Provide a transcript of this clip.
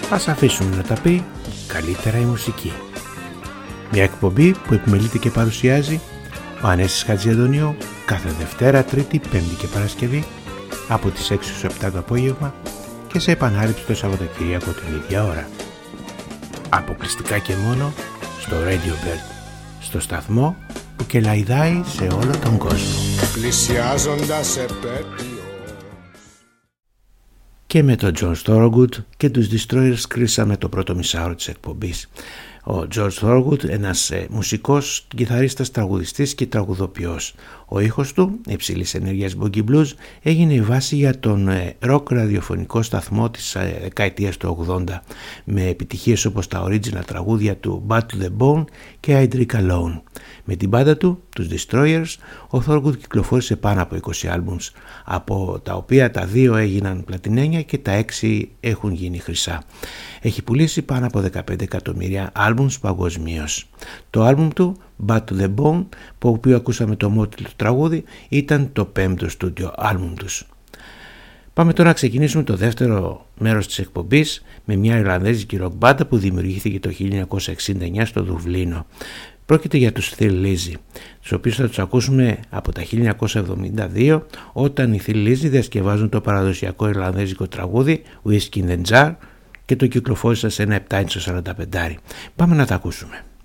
Ας αφήσουμε να τα πει καλύτερα η μουσική. Μια εκπομπή που επιμελείται και παρουσιάζει ο Ανέσης Χατζηαντονίου κάθε Δευτέρα, Τρίτη, Πέμπτη και Παρασκευή από τις 6 στις 7 το απόγευμα και σε επανάληψη το Σαββατοκύριακο την ίδια ώρα. Αποκλειστικά και μόνο στο Radio Bird, στο σταθμό που κελαϊδάει σε όλο τον κόσμο. Πλησιάζοντας επέτειο. Και με τον George Thorogood και τους Destroyers κλείσαμε το πρώτο μισάωρο της εκπομπής. Ο George Thorogood, ένας μουσικός, κιθαρίστας, τραγουδιστής και τραγουδοποιός. Ο ήχος του, υψηλής ενέργειας boogie blues, έγινε η βάση για τον rock ραδιοφωνικό σταθμό της δεκαετίας του 80, με επιτυχίες όπως τα original τραγούδια του Bad to the Bone και I Drink Alone. Με την μπάντα του, τους Destroyers, ο Thorogood κυκλοφόρησε πάνω από 20 άλμπουμς, από τα οποία τα 2 έγιναν πλατινένια και τα 6 έχουν γίνει χρυσά. Έχει πουλήσει πάνω από 15 εκατομμύρια άλμπουμς παγκοσμίως. Το άλμπουμ του, Bad to the Bone, που οποίο ακούσαμε το μότιλ του τραγούδι, ήταν το 5ο στούντιο άλμπουμ τους. Πάμε τώρα να ξεκινήσουμε το δεύτερο μέρος της εκπομπής με μια Ιρλανδέζικη ροκ μπάντα που δημιουργήθηκε το 1969 στο Δουβλίνο. Πρόκειται για τους Thin Lizzy, τους οποίους θα τους ακούσουμε από τα 1972, όταν οι Thin Lizzy διασκευάζουν το παραδοσιακό Ιρλανδέζικο τραγούδι Whiskey in the Jar και το κυκλοφόρησαν σε ένα 7 ίντσο 45. Πάμε να τα ακούσουμε.